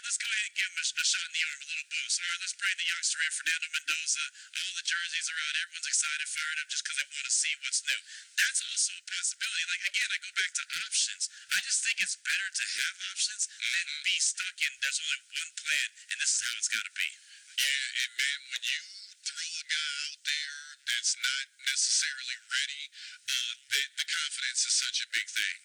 let's go ahead and give him a shot in the arm, a little boost. All right, let's bring the youngster in, Fernando Mendoza. All the jerseys are out. Everyone's excited, fired up just because they want to see what's new. That's also a possibility. Like, again, I go back to options. I just think it's better to have options than be stuck in there's only one plan and this is how it's got to be. Yeah, and man, when you throw a guy out there that's not necessarily ready, the confidence is such a big thing.